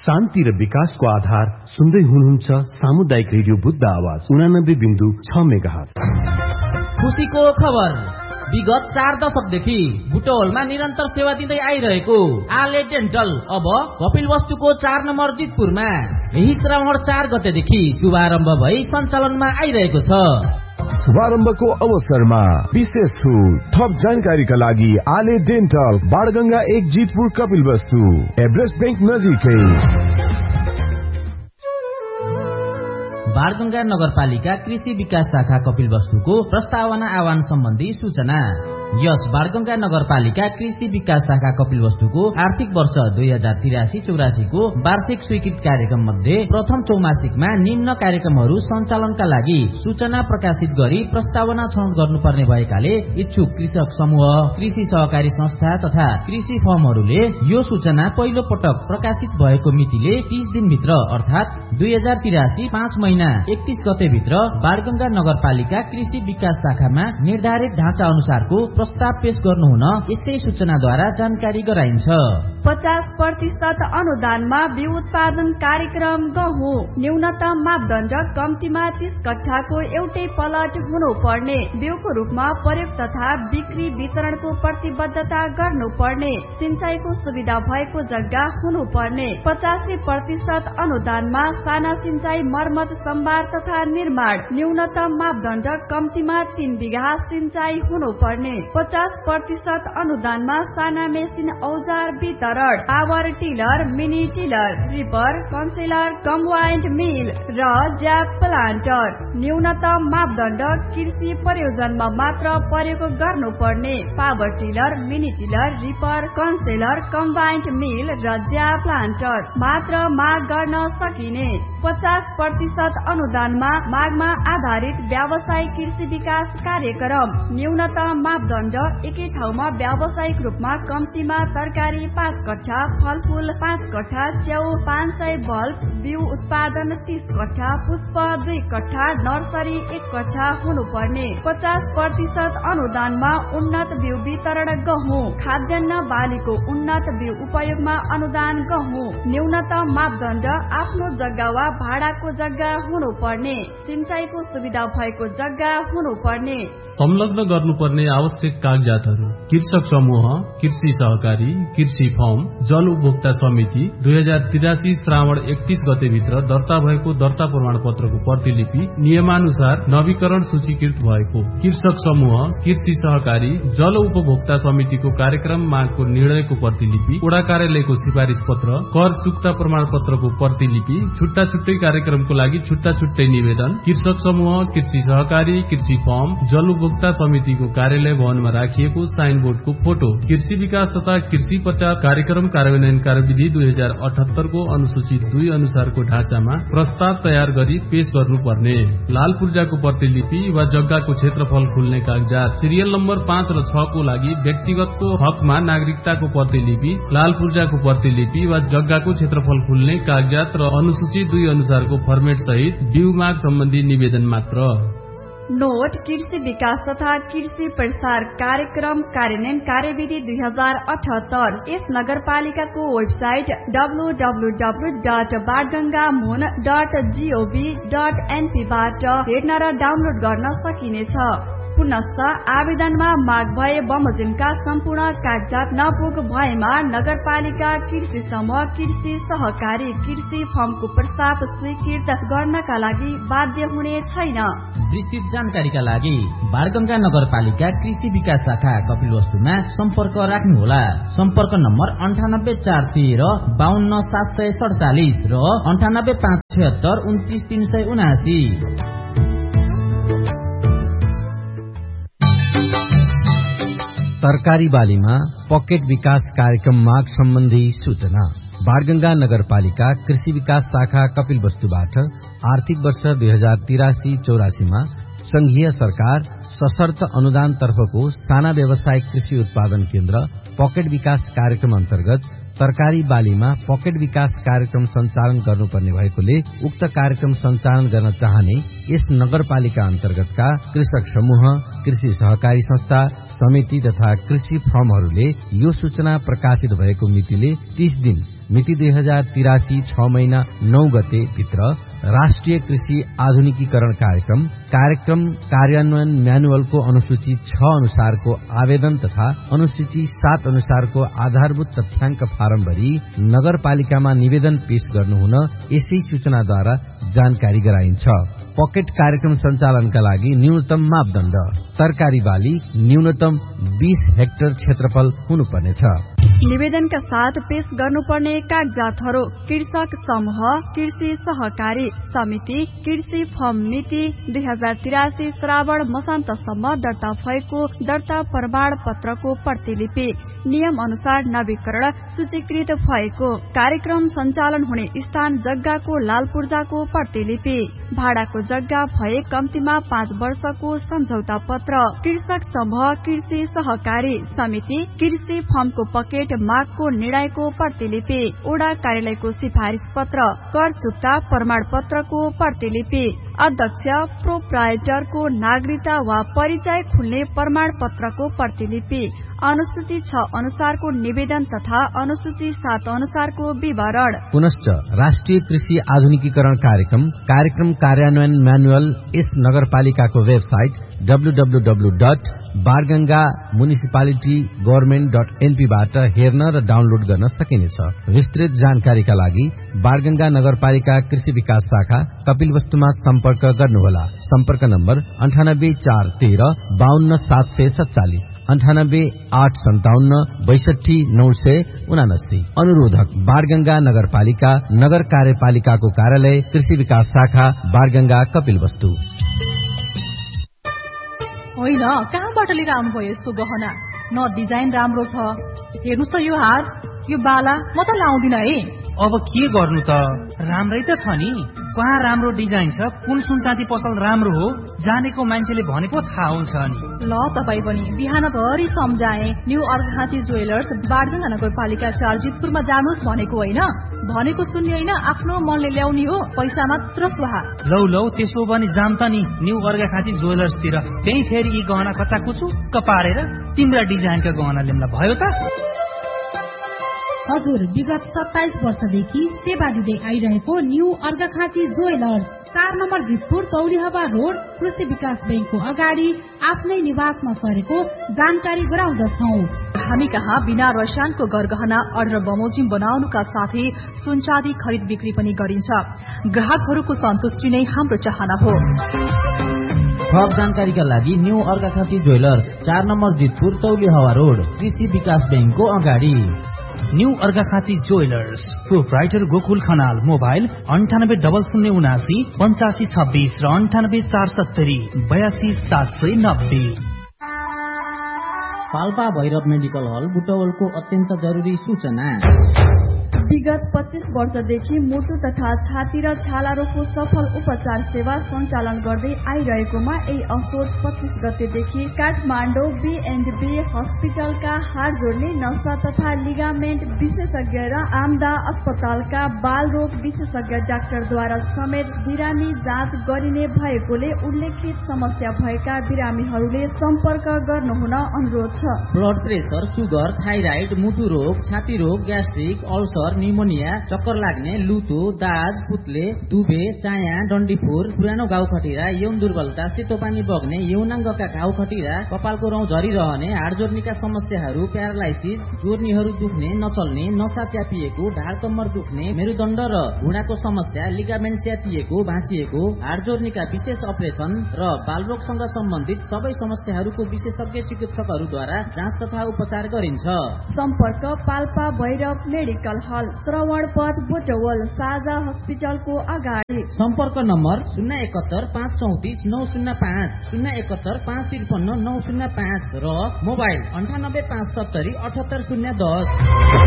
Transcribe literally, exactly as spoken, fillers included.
शान्ति र विकासको आधार सुन्दै हुनुहुन्छ सामुदायिक रेडियो बुद्ध आवाज उनानब्बे बिन्दु छ मेगाहर्ज। खुशीको खबर, विगत चार दशकदेखि बुटवलमा निरन्तर सेवा दिँदै आइरहेको आले डेन्टल अब कपिलवस्तुको चार नम्बर जितपुरमा यही श्रावण चार गतेदेखि शुभारम्भ भई सञ्चालनमा आइरहेको छ। शुभारम्भको अवसरमा विशेष छुट। थप जानकारीका लागि आले डेन्टल, बाणगंगा एक, जितपुर, कपिलवस्तु, एभरेस्ट बैंक नजिकै। बाणगंगा नगरपालिका कृषि विकास शाखा कपिलवस्तुको प्रस्तावना आह्वान सम्बन्धी सूचना। यस बाणगंगा नगरपालिका कृषि विकास शाखा कपिलवस्तुको आर्थिक वर्ष दुई हजार तिरासी चौरासी को वार्षिक स्वीकृत कार्यक्रम मध्ये प्रथम चौमासिकमा निम्न कार्यक्रमहरू सञ्चालनका लागि सूचना प्रकाशित गरी प्रस्तावना छनौट गर्नुपर्ने भएकाले इच्छुक कृषक समूह, कृषि सहकारी संस्था तथा कृषि फर्महरूले यो सूचना पहिलो पटक प्रकाशित भएको मितिले तीस दिनभित्र अर्थात दुई हजार तिरासी पाँच महिना एकतीस गते भित्र बाणगंगा नगरपालिका कृषि विकास शाखामा निर्धारित ढाँचा अनुसारको प्रस्ताव पेश गर्नुहुन यसै सूचनाद्वारा जानकारी गराइन्छ। पचास प्रतिशत अनुदानमा बिउ उत्पादन कार्यक्रम गहुँ। न्यूनतम मापदण्ड कम्तीमा तीस कट्ठाको एउटै प्लट हुनुपर्ने। बिउको रूपमा प्रयोग तथा बिक्री वितरणको प्रतिबद्धता गर्नुपर्ने। सिंचाईको सुविधा भएको जग्गा हुनुपर्ने। पचासी प्रतिशत अनुदानमा साना सिंचाई मर्मत सम्भार तथा निर्माण। न्यूनतम मापदण्ड कम्तीमा तीन बिघा सिंचाई हुनुपर्ने। पचास प्रतिशत अनुदानमा साना मेसिन औजार वितरण, power tiller, mini tiller, ripper, कन्सेलर, combined मिल र ज्याप प्लान्टर। न्यूनतम मापदण्ड कृषि प्रयोजनमा मात्र प्रयोग गर्नुपर्ने। Power tiller, mini tiller, ripper, कन्सेलर, combined मिल र ज्याप प्लान्टर मात्र माग गर्न सकिने। पचास प्रतिशत अनुदानमा मागमा आधारित व्यावसायिक कृषि विकास कार्यक्रम। न्यूनतम मापदण्ड एकै ठाउँमा व्यावसायिक रूपमा कम्तीमा तरकारी पाँच कट्ठा, फलफूल पाँच कट्ठा, च्याउ पाँच सय बल्ब, बिउ उत्पादन तीस कट्ठा, पुष्प दुई कट्ठा, नर्सरी एक कट्ठा हुनुपर्ने। पचास प्रतिशत अनुदानमा उन्नत बिउ वितरण गहुँ। खाद्यान्न बालीको उन्नत बिउ उपयोगमा अनुदान गहुँ। न्यूनतम मापदण्ड आफ्नो जग्गा वा भाडाको जग्गा हुनुपर्ने। सिंचाईको सुविधा भएको जग्गा हुनुपर्ने। संलग्न गर्नुपर्ने आवश्यक कागजातहरू: कृषक समूह, कृषि सहकारी, कृषि फर्म, जल उपभोक्ता समिति, दुई हजार तिरासी श्रावण एकतीस गते भित्र दर्ता भएको दर्ता प्रमाण पत्रको प्रतिलिपि नियमानुसार नवीकरण सूचीकृत भएको। कृषक समूह, कृषि सहकारी, जल उपभोक्ता समितिको कार्यक्रम मागको निर्णयको प्रतिलिपि, वडा कार्यालयको सिफारिस पत्र, कर चुक्ता प्रमाण पत्रको प्रतिलिपि, छुट्टा छुट्टै कार्यक्रमको लागि छुट्टा छुट्टै निवेदन, कृषक समूह, कृषि सहकारी, कृषि फर्म, जल उपभोक्ता समितिको कार्यालय भवनमा राखिएको साइन बोर्डको फोटो, कृषि विकास तथा कृषि प्रचार कार्यक्रम कार्यान्वयन कार्यविधि दुई हजार अठहत्तर को अनुसूची दुई अनुसारको ढाँचामा प्रस्ताव तयार गरी पेश गर्नुपर्ने। लाल पूर्जाको प्रतिलिपि वा जग्गाको क्षेत्रफल खुल्ने कागजात, सिरियल नम्बर पाँच र छ को लागि व्यक्तिगतको हकमा नागरिकताको प्रतिलिपि, लाल पूर्जाको प्रतिलिपि वा जग्गाको क्षेत्रफल खुल्ने कागजात र अनुसूची दुई अनुसारको फर्मेट सहित बिउ माग सम्बन्धी निवेदन मात्र। नोट कृषि विकास तथा कृषि प्रसार कार्यक्रम कार्यान्वयन कार्यविधि दुई हजार अठहत्तर। यस नगरपालिकाको website W W W dot Banganga मुन डट जीओभी डट एनपी बाट हेर्न र डाउनलोड गर्न सकिनेछ। पुनश्च आवेदनमा माग भए बमोजिमका सम्पूर्ण कागजात नपुग भएमा नगरपालिका कृषि समूह, कृषि सहकारी, कृषि फर्मको प्रस्ताव स्वीकृत गर्नका लागि बाध्य हुने छैन। विस्तृत जानकारीका लागि बाणगंगा नगरपालिका कृषि विकास शाखा कपिलवस्तुमा सम्पर्क राख्नुहोला। सम्पर्क नम्बर अन्ठानब्बे चार तेह्र बाहन्न सात सय सडचालिस र अन्ठानब्बे पाँच छत्तर उन्तिस तीन सय उनासी। तरकारी बालीमा पकेट विकास कार्यक्रम माग सम्बन्धी सूचना। बाणगंगा नगरपालिका कृषि विकास शाखा कपिलवस्तुबाट आर्थिक वर्ष दुई हजार तिरासी चौरासीमा संघीय सरकार सशर्त अनुदान तर्फको साना व्यावसायिक कृषि उत्पादन केन्द्र पकेट विकास कार्यक्रम अन्तर्गत तरकारी बालीमा पकेट विकास कार्यक्रम सञ्चालन गर्नुपर्ने भएकोले उक्त कार्यक्रम सञ्चालन गर्न चाहने यस नगरपालिका अन्तर्गतका कृषक समूह, कृषि सहकारी संस्था, समिति तथा कृषि फर्महरूले यो सूचना प्रकाशित भएको मितिले तीस दिन मिति दुई हजार तिरासी छ महिना नौ गते भित्र राष्ट्रिय कृषि आधुनिकीकरण कार्यक्रम कार्यक्रम कार्यान्वयन म्यानुअलको अनुसूची छ अनुसारको आवेदन तथा अनुसूची सात अनुसारको आधारभूत तथ्याङ्क फारम भरी नगरपालिकामा निवेदन पेश गर्नुहुन यसै सूचनाद्वारा जानकारी गराइन्छ। पकेट कार्यक्रम सञ्चालनका लागि न्यूनतम मापदण्ड तरकारी बाली न्यूनतम बीस हेक्टर क्षेत्रफल हुनुपर्नेछ। निवेदनका साथ पेश गर्नुपर्ने कागजातहरू कृषक समूह कृषि सहकारी समिति कृषि फर्म मिति दुई हजार तिरासी श्रावण मसान्तसम्म दर्ता भएको दर्ता प्रमाण पत्रको प्रतिलिपि नियम अनुसार नवीकरण सूचीकृत भएको कार्यक्रम सञ्चालन हुने स्थान जग्गाको लाल पूर्जाको प्रतिलिपि भाडाको जग्गा भए कम्तीमा पाँच वर्षको सम्झौता पत्र कृषक समूह कृषि सहकारी समिति कृषि फर्मको पकेट मागको निर्णयको प्रतिलिपि ओडा कार्यालयको सिफारिश पत्र कर चुक्ता प्रमाण पत्रको प्रतिलिपि अध्यक्ष प्रोप्राइटरको नागरिकता वा परिचय खुल्ने प्रमाण पत्रको प्रतिलिपि अनुसूची छ अनुसारको निवेदन तथा अनुसूची सात अनुसारको विवरण। पुनश्च राष्ट्रिय कृषि आधुनिकीकरण कार्यक्रम कार्यक्रम कार्यान्वयन म्यानुअल यस नगरपालिकाको website W W W dot बारगंगा municipality government dot NP बाट हेर्न र डाउनलोड गर्न सकिनेछ। विस्तृत जानकारीका लागि बारगंगा नगरपालिका कृषि विकास शाखा कपिलवस्तुमा सम्पर्क गर्नुहोला। सम्पर्क नम्बर अन्ठानब्बे चार तेह्र बाहन्न सात सय सत्तालिस अन्ठानब्बे आठ सन्ताउन्न बैसठी नौ सय उनासी। अनुरोधक बारगंगा नगरपालिका नगर कार्यपालिकाको कार्यालय कृषि विकास शाखा बारगंगा कपिलवस्तु। होइन, कहाँबाट लिएर आउनुभयो यस्तो गहना? न डिजाइन राम्रो छ, हेर्नुहोस् त यो हात यो बाला म त लाउँदिन है। अब के गर्नु त, राम्रै त छ नि। कहाँ राम्रो डिजाइन छ, कुन सुनचाँदी पसल राम्रो हो, जानेको मान्छेले भनेको थाहा हुन्छ नि। ल तपाई पनि बिहानभरि सम्झाए न्यू अर्घाँची ज्वेलर्स बारगंगा नगरपालिका चार जितपुरमा जानुहोस् भनेको होइन, भनेको सुन्ने होइन, आफ्नो मनले ल्याउने हो, पैसा मात्र सुहा। लौ लौ त्यसो भने जाम त नि न्यू अर्घाँची ज्वेलर्सतिर, त्यही फेरि यी गहना कचाकुचुक्क पारेर तिम्रा डिजाइनका गहना ल्याउँला भयो त। हजुर, विगत सत्ताइस वर्षदेखि सेवा दिँदै आइरहेको न्यू अर्घाखाँची ज्वेलर्स चार नम्बर जितपुर तौलिहवा रोड कृषि विकास बैंकको अगाडि आफ्नै निवासमा सरेको जानकारी गराउँदछौं। हामी कहाँ बिना रसायनको गरगहना अर्डर बमोजिम बनाउनुका साथै सुनचाँदी खरिद बिक्री पनि गरिन्छ। ग्राहकहरूको सन्तुष्टि नै हाम्रो चाहना हो। थप जानकारीका लागि न्यू अर्घाखाँची ज्वेलर्स चार नम्बर जितपुर तौलिहवा रोड कृषि विकास बैंकको अगाडि। New Arghakhanchi jewellers proprietor Gokul Khanal mobile अन्ठानब्बे डबल शून्य उनासी पञ्चासी छब्बीस र अन्ठानब्बे चार सत्तरी बयासी सात सय नब्बे। पाल्पा भैरव मेडिकल हल बुटवलको अत्यन्त जरुरी सूचना। विगत पच्चीस वर्षदेखि मुटु तथा छाती र छाला रोगको सफल उपचार सेवा सञ्चालन गर्दै आइरहेकोमा यही असोज पच्चीस गतेदेखि काठमाडौँ बीएन्डबी हस्पिटलका हाड जोड्ने नसा तथा लिगामेन्ट विशेषज्ञ र आमदा अस्पतालका बाल रोग विशेषज्ञ डाक्टरद्वारा समेत बिरामी जाँच गरिने भएकोले उल्लेखित समस्या भएका बिरामीहरूले सम्पर्क गर्नुहुन अनुरोध छ। ब्लड प्रेसर, सुगर, थाइराइड, मुटु रोग, छाती रोग, ग्यास्ट्रिक, अल्सर, निमोनिया, चक्कर लाग्ने, लुतो, दाज, पुत्ले, दुबे, चाया, डन्डीफोर, पुरानो घाउ खटिरा, यौन दुर्बलता, सेतो पानी बग्ने, यौनाङ्गका घाउ खटिरा, कपालको रौँ झरिरहने, हाड जोर्नीका समस्याहरू, प्यारालाइसिस, जोर्नीहरू दुख्ने, नचल्ने, नसा च्यापिएको, ढाड कम्मर दुख्ने, मेरुदण्ड र घुँडाको समस्या, लिगामेन्ट च्यातिएको, भाँचिएको, हाड जोर्नीका विशेष अपरेसन र बालरोगसँग सम्बन्धित सबै समस्याहरूको विशेषज्ञ चिकित्सकहरूद्वारा जाँच तथा उपचार गरिन्छ। सम्पर्क पाल्पा भैरव मेडिकल हल श्रवण पथ बुटवल साझा हस्पिटलको अगाडि। सम्पर्क नम्बर शून्य एकहत्तर पाँच चौतिस नौ शून्य पाँच शून्य एकहत्तर पाँच त्रिपन्न नौ शून्य पाँच र मोबाइल अन्ठानब्बे पाँच सत्तरी अठहत्तर शून्य दस।